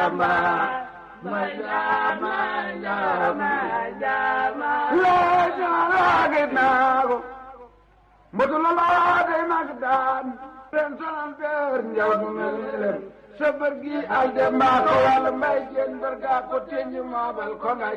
Sabar gi alde ma ko wala may jeen barga ko teñu mabal ko